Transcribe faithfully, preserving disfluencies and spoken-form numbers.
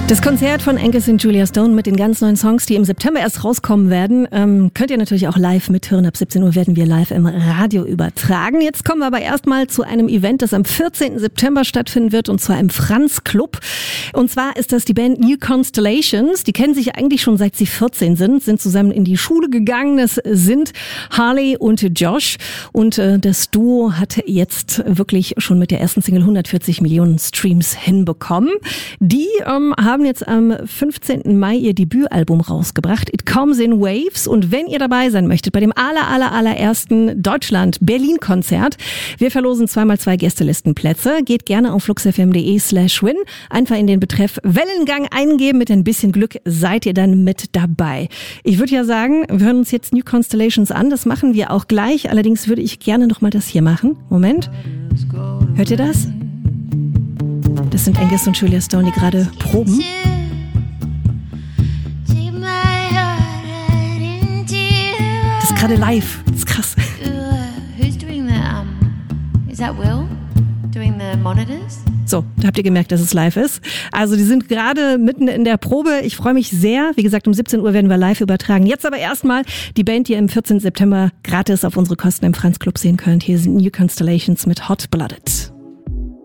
Das Konzert von Angus und Julia Stone mit den ganz neuen Songs, die im September erst rauskommen werden, ähm, könnt ihr natürlich auch live mithören. Ab siebzehn Uhr werden wir live im Radio übertragen. Jetzt kommen wir aber erstmal zu einem Event, das am vierzehnten September stattfinden wird, und zwar im Franz Club. Und zwar ist das die Band New Constellations. Die kennen sich eigentlich schon seit sie vierzehn sind, sind zusammen in die Schule gegangen. Das sind Harley und Josh. Und äh, das Duo hat jetzt wirklich schon mit der ersten Single hundertvierzig Millionen Streams hinbekommen. Die ähm, haben jetzt am fünfzehnten Mai ihr Debütalbum rausgebracht, It Comes in Waves. Und wenn ihr dabei sein möchtet bei dem aller, aller, allerersten Deutschland-Berlin-Konzert, wir verlosen zweimal zwei Gästelistenplätze. Geht gerne auf fluxfm.de slash win. Einfach in den Betreff Wellengang eingeben. Mit ein bisschen Glück seid ihr dann mit dabei. Ich würde ja sagen, wir hören uns jetzt New Constellations an. Das machen wir auch gleich. Allerdings würde ich gerne noch mal das hier machen. Moment. Hört ihr das? Das sind Angus und Julia Stone, die gerade proben. Das ist gerade live. Das ist krass. Who's doing the, um, is that Will? Doing the monitors? So, da habt ihr gemerkt, dass es live ist. Also die sind gerade mitten in der Probe. Ich freue mich sehr. Wie gesagt, um siebzehn Uhr werden wir live übertragen. Jetzt aber erstmal die Band, die ihr am vierzehnten September gratis auf unsere Kosten im Franz Club sehen könnt. Hier sind New Constellations mit Hot Blooded.